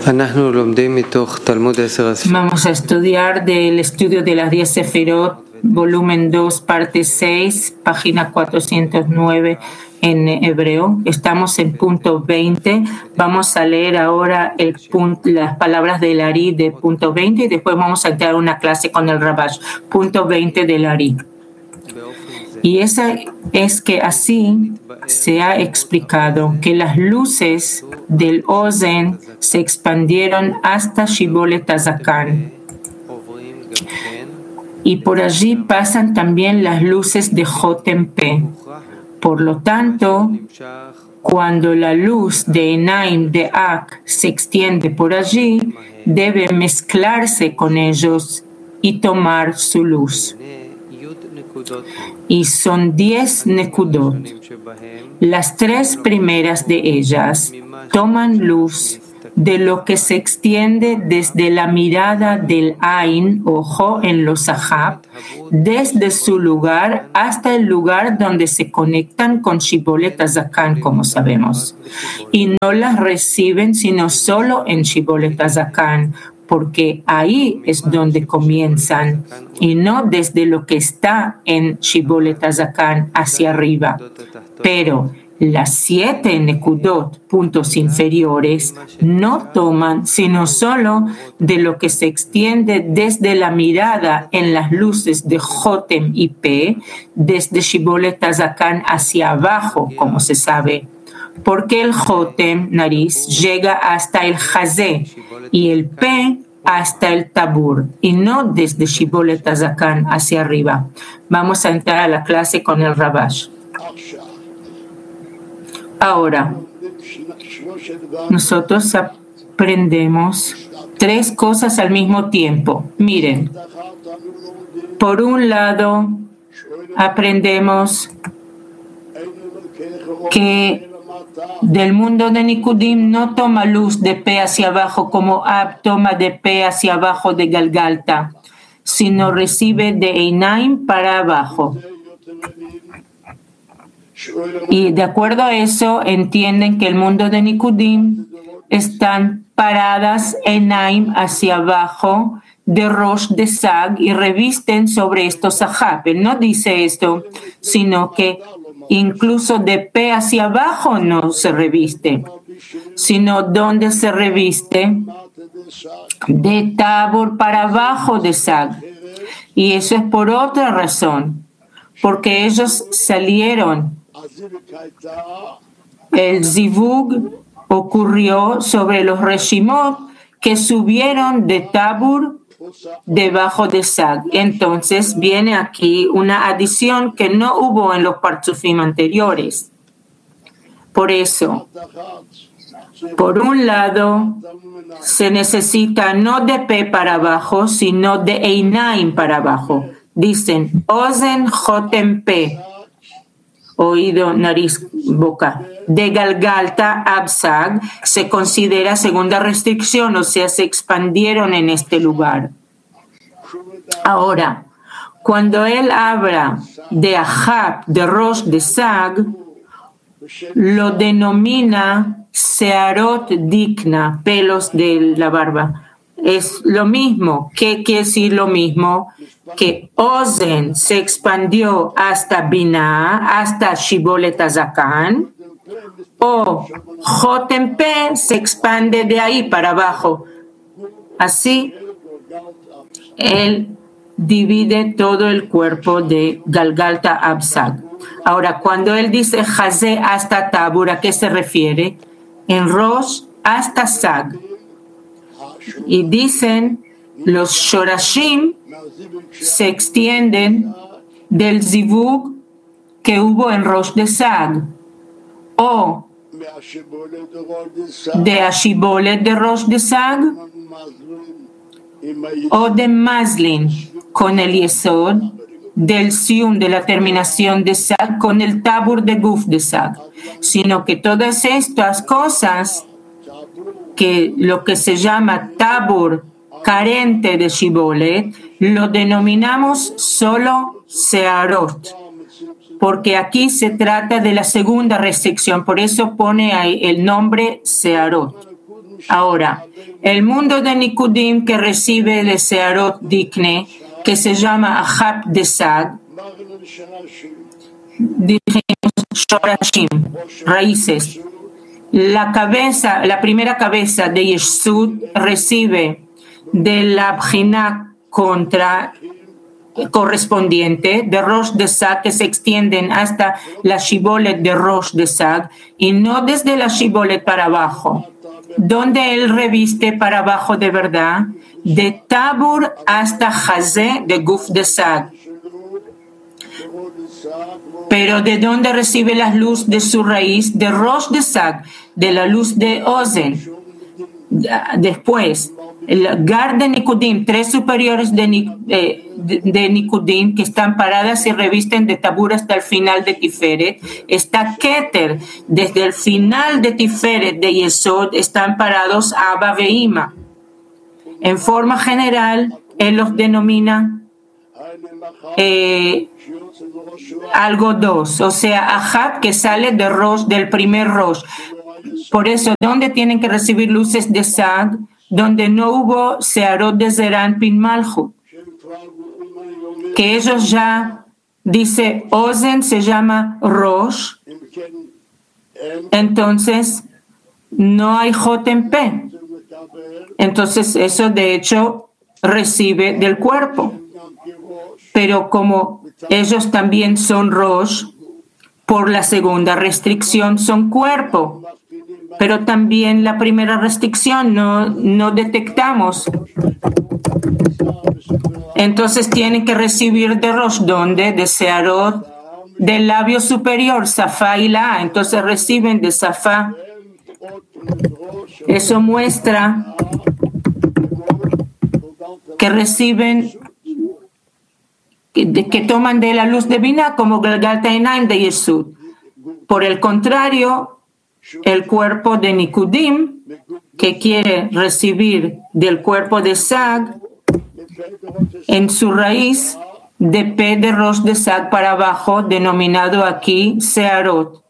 Vamos a estudiar del estudio de las 10 Sefirot, volumen 2, parte 6, página 409 en hebreo. Estamos en punto 20. Vamos a leer ahora las palabras del Ari de punto 20 y después vamos a entrar a una clase con el Rabash. Punto 20 del Ari. Y esa es que así se ha explicado que las luces del Ozen se expandieron hasta Shibolet Hazakan. Y por allí pasan también las luces de Jotem P. Por lo tanto, cuando la luz de Enaim de Ak se extiende por allí, debe mezclarse con ellos y tomar su luz. Y son 10 nekudot. Las 3 primeras de ellas toman luz de lo que se extiende desde la mirada del Ain, ojo en los Sahab, desde su lugar hasta el lugar donde se conectan con Shibolet Hazakan, como sabemos. Y no las reciben sino solo en Shibolet Hazakan, porque ahí es donde comienzan, y no desde lo que está en Shibolet Hazakan hacia arriba. Pero las 7 nekudot, puntos inferiores, no toman sino solo de lo que se extiende desde la mirada en las luces de Jotem y P, desde Shibolet Hazakan hacia abajo, como se sabe. Porque el Jotem, nariz, llega hasta el Hazé y el P hasta el Tabur, y no desde Shibolet Hazakan hacia arriba. Vamos a entrar a la clase con el Rabash. Ahora, nosotros aprendemos 3 cosas al mismo tiempo. Miren, por un lado, aprendemos que del mundo de Nikudim no toma luz de P hacia abajo como Ab toma de P hacia abajo de Galgalta, sino recibe de Einaim para abajo. Y de acuerdo a eso entienden que el mundo de Nikudim están paradas Einaim hacia abajo de Rosh de Sag y revisten sobre estos Sahab. Él no dice esto, sino que incluso de P hacia abajo no se reviste, sino donde se reviste de Tabor para abajo de Sag. Y eso es por otra razón, porque ellos salieron. El Zivug ocurrió sobre los Reshimot que subieron de Tabor debajo de Sag. Entonces viene aquí una adición que no hubo en los Partzufim anteriores. Por eso, por un lado, se necesita no de P para abajo, sino de Einaim para abajo. Dicen Ozen Jotem P, oído, nariz, boca. De Galgalta Absag se considera segunda restricción, o sea, se expandieron en este lugar. Ahora, cuando él habla de Ahab, de Rosh de Sag, lo denomina Searot Dikna, pelos de la barba. Es lo mismo. ¿Qué quiere decir lo mismo? Que Ozen se expandió hasta Binah, hasta Shibolet Hazakan, o Jotem P se expande de ahí para abajo. Así, él divide todo el cuerpo de Galgalta Absag. Ahora, cuando él dice Hazé hasta Tabur, ¿a qué se refiere? En Rosh hasta Sag. Y dicen, los Shorashim se extienden del Zivug que hubo en Rosh de Sag, o de Ashibolet de Rosh de Sag, o de Maslin con el Yesod, del Sium de la terminación de Sag con el Tabur de Guf de Sag, sino que todas estas cosas, que lo que se llama Tabur carente de Shibolet, lo denominamos solo Searot, porque aquí se trata de la segunda restricción, por eso pone ahí el nombre Searot. Ahora, el mundo de Nikudim que recibe de Searot Dikne, que se llama Ahab de Sag, dijimos Shorashim, raíces. La primera cabeza de Yesud recibe de la Bjina correspondiente de Rosh de Sag, que se extienden hasta la Shibolet de Rosh de Sag, y no desde la Shibolet para abajo, donde él reviste para abajo de verdad, de Tabur hasta Hazé de Guf de Sag. Pero de donde recibe la luz de su raíz, de Rosh de Sag, de la luz de Ozen. Después, el Gar de Nikudim, tres superiores de Nikudim que están paradas y revisten de Tabur hasta el final de Tiferet. Está Keter, desde el final de Tiferet de Yesod están parados Abba e Ima. En forma general, él los denomina algo dos, o sea, Ahab, que sale de Rosh, del primer Rosh. Por eso, ¿dónde tienen que recibir luces de Sag? Donde no hubo Searot de Zeran Pin Malchut. Que ellos ya, dice, Ozen se llama Rosh, entonces no hay Jotem P. Entonces eso de hecho recibe del cuerpo. Pero como ellos también son Rosh, por la segunda restricción son cuerpo. Pero también la primera restricción no detectamos. Entonces tienen que recibir de Rosh, donde de Searot, del labio superior, Safá y La. Entonces reciben de Safá. Eso muestra que reciben, que toman de la luz divina como Galgalta Einaim de Yesud. Por el contrario, el cuerpo de Nikudim, que quiere recibir del cuerpo de Sag, en su raíz de P de Rosh de Sag para abajo, denominado aquí Searot.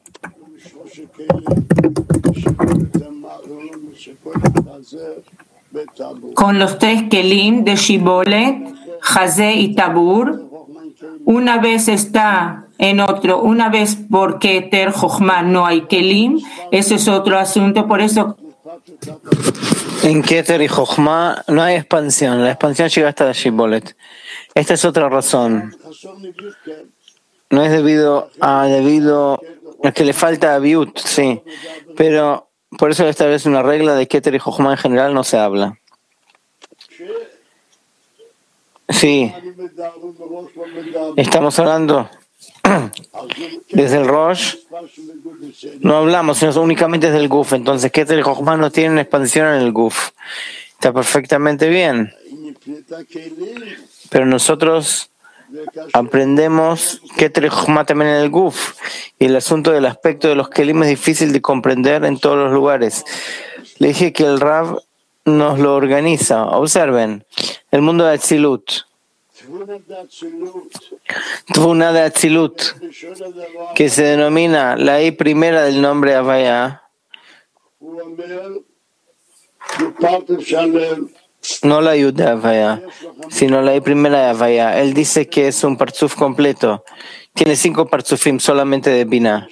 Con los tres Kelim de Shibolet, Hazé y Tabur, una vez está en otro, una vez por Keter, Jochma no hay Kelim, ese es otro asunto, por eso en Keter y Jochma no hay expansión, la expansión llega hasta la Shibolet. Esta es otra razón. No es debido a que le falta a Biut, sí, pero por eso esta vez una regla de Keter y Jochma en general no se habla. Sí, estamos hablando desde el Rosh, no hablamos, sino únicamente desde el Guf. Entonces, Keter y Jochma no tienen expansión en el Guf. Está perfectamente bien. Pero nosotros aprendemos Keter y Jochma también en el Guf. Y el asunto del aspecto de los Kelim es difícil de comprender en todos los lugares. Le dije que el Rav nos lo organiza. Observen, el mundo de Atzilut. Tvuna de Atzilut, que se denomina la I primera del nombre Havaya, no la Yud de Havaya, sino la I primera de Havaya. Él dice que es un parzuf completo. Tiene 5 parzufim solamente de Binah.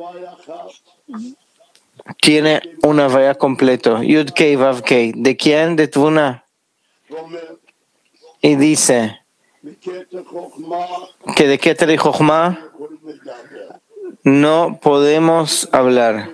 Tiene un Havaya completo. Yud Kei Vav Kei. ¿De quién? De Tvuna. Y dice que de Keter y Jochma no podemos hablar.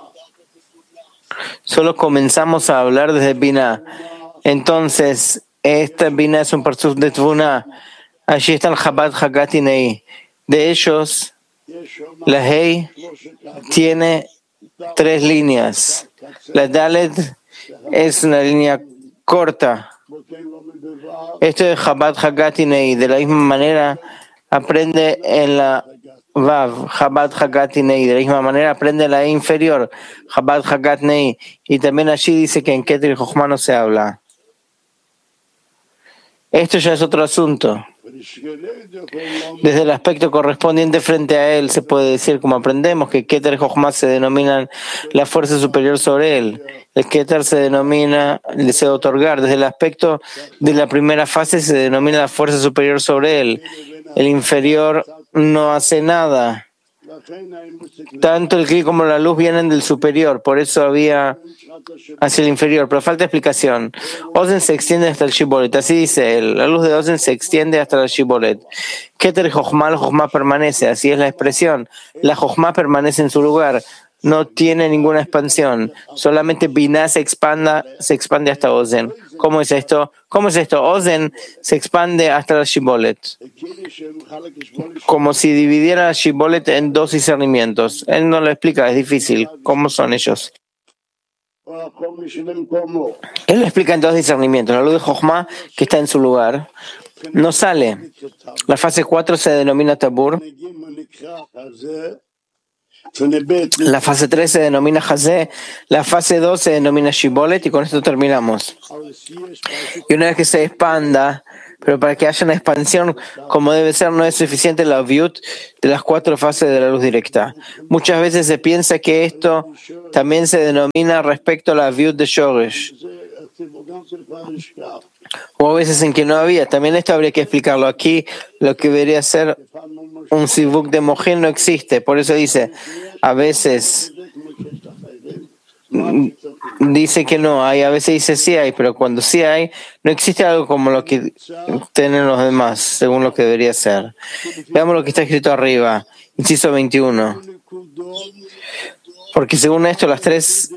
Solo comenzamos a hablar desde Binah. Entonces, esta Binah es un parzuf de Tvuna. Allí está el Chabad Hagat Hinei. De ellos, la Hei tiene 3 líneas. La Dalet es una línea corta. Esto de Chabad Hagat Hinei, de la misma manera aprende en la Vav, Chabad Hagat Hinei, de la misma manera aprende en la E inferior, Chabad Hagat Nei, y también allí dice que en Keter y Jochma no se habla. Esto ya es otro asunto. Desde el aspecto correspondiente frente a él, se puede decir, como aprendemos, que Keter y Jochma se denominan la fuerza superior sobre él. El Keter se denomina el deseo de otorgar. Desde el aspecto de la primera fase se denomina la fuerza superior sobre él. El inferior no hace nada. Tanto el Kli como la luz vienen del superior, por eso había hacia el inferior, pero falta explicación. Ozen se extiende hasta el Shibolet, así dice él. La luz de Ozen se extiende hasta el Shibolet. Keter Jochma, la Jochma permanece, así es la expresión. La Jochma permanece en su lugar, no tiene ninguna expansión. Solamente Binah se expande hasta Ozen. ¿Cómo es esto? Ozen se expande hasta la Shibolet, como si dividiera la Shibolet en dos discernimientos. Él no lo explica, es difícil. ¿Cómo son ellos? Él lo explica en dos discernimientos. La luz de Jochma, que está en su lugar, no sale. La fase 4 se denomina Tabur. La fase 3 se denomina Hazé, la fase 2 se denomina Shibolet, y con esto terminamos. Y una vez que se expanda, pero para que haya una expansión como debe ser, no es suficiente la viut de las 4 fases de la luz directa. Muchas veces se piensa que esto también se denomina respecto a la viut de Shoresh. O a veces en que no había. También esto habría que explicarlo. Aquí lo que debería ser un sivuk de Mohin no existe. Por eso dice, a veces dice que no hay, a veces dice sí hay, pero cuando sí hay, no existe algo como lo que tienen los demás, según lo que debería ser. Veamos lo que está escrito arriba, inciso 21. Porque según esto, las 3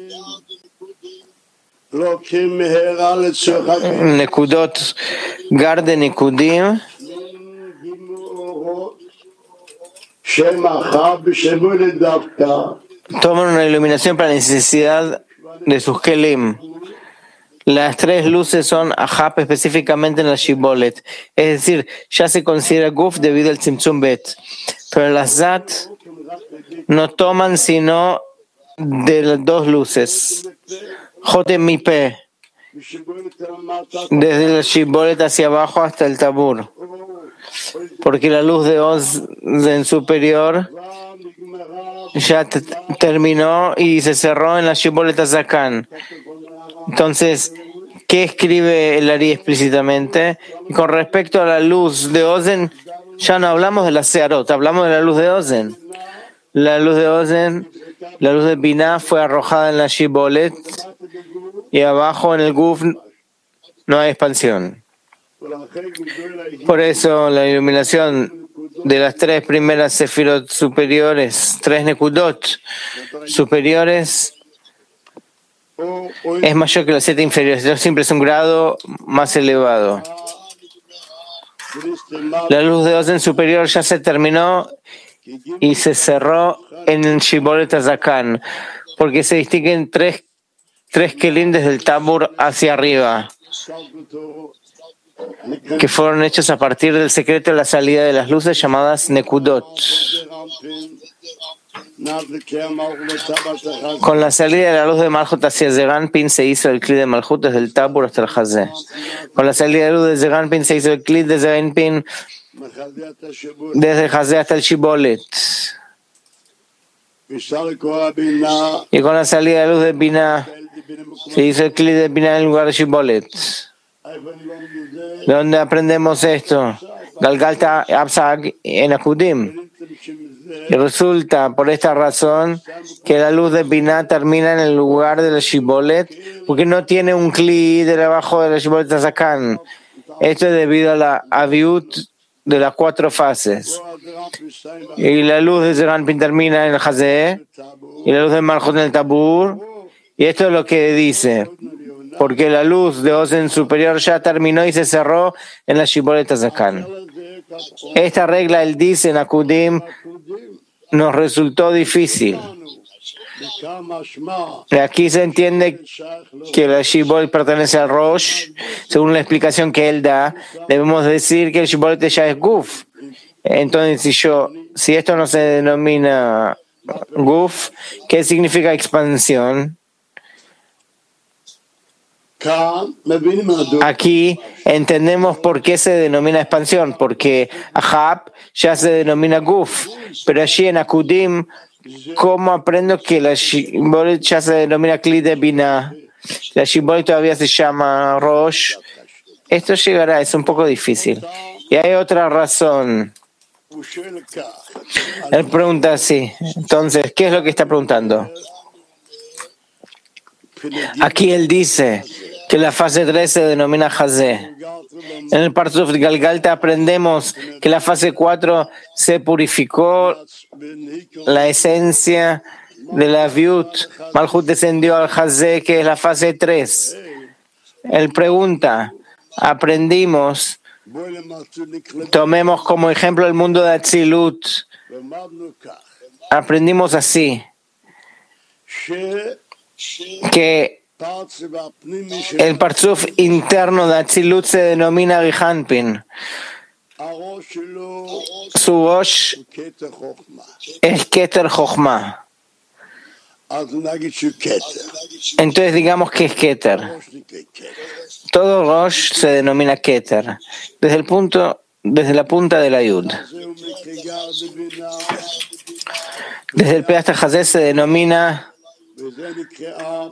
Nekudot Garde Nikudim toman una iluminación para la necesidad de sus kelim. Las 3 luces son Ahab específicamente en la Shibolet, es decir, ya se considera Guf debido al Tzimtzum Bet. Pero las Zat no toman sino de las 2 luces. Jotem Mipe, desde la Shibolet hacia abajo hasta el Tabur. Porque la luz de Ozen superior ya terminó y se cerró en la Shibolet Azakan. Entonces, ¿qué escribe el Ari explícitamente? Con respecto a la luz de Ozen, ya no hablamos de la Searot, hablamos de la luz de Ozen. La luz de Ozen, la luz de Binah fue arrojada en la Shibolet y abajo en el Guf no hay expansión. Por eso la iluminación de las 3 primeras sefirot superiores, 3 nekudot superiores, es mayor que las 7 inferiores. Esto siempre es un grado más elevado. La luz de Ozen superior ya se terminó y se cerró en el Shibolet Azakan, porque se distinguen 3 kelim desde el Tabur hacia arriba, que fueron hechos a partir del secreto de la salida de las luces llamadas Nekudot. Con la salida de la luz de Malhut hacia Zeranpin se hizo el Kli de Malhut desde el Tabur hasta el Hazé. Con la salida de la luz de Zeranpin se hizo el Kli de Zeranpin desde el Hazé hasta el Shibolet. Y con la salida de la luz de Binah se hizo el Kli de Binah en lugar de Shibolet. ¿De dónde aprendemos esto? Galgalta Absag en Akudim. Y resulta por esta razón que la luz de Binah termina en el lugar de la Shibolet, porque no tiene un Kli de abajo de la Shibolet Azakan. Esto es debido a la aviut de las 4 fases. Y la luz de Zeranpin termina en el Hazé, y la luz de Malhut en el Tabur. Y esto es lo que dice, porque la luz de Ozen superior ya terminó y se cerró en la Shibolet Azakan. Esta regla, él dice en Akudim, nos resultó difícil. Y aquí se entiende que la Shibolet pertenece al Rosh. Según la explicación que él da, debemos decir que el Shibolet ya es Guf. Entonces, si esto no se denomina Guf, ¿qué significa expansión? Aquí entendemos por qué se denomina expansión, porque Ahab ya se denomina Guf, pero allí en Akudim, ¿cómo aprendo que la Shibolet ya se denomina Kli de Binah? La Shibolet todavía se llama Rosh. Esto llegará, es un poco difícil. Y hay otra razón. Él pregunta así. Entonces, ¿qué es lo que está preguntando? Aquí él dice que la fase 3 se denomina Hazé. En el Parsuf de Galgalta aprendemos que la fase 4 se purificó la esencia de la Viut. Malhut descendió al Hazé, que es la fase 3. Él pregunta, aprendimos, tomemos como ejemplo el mundo de Atzilut. Aprendimos así, que el parzuf interno de Atzilut se denomina Rihanpin. Su Rosh es Keter Chochma. Entonces digamos que es Keter. Todo Rosh se denomina Keter, desde la punta de la Yud. Desde el P hasta Hazé se denomina